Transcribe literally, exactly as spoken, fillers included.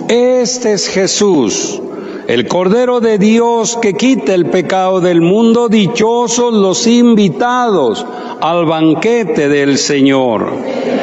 este es Jesús, el Cordero de Dios que quita el pecado del mundo. Dichosos los invitados al banquete del Señor.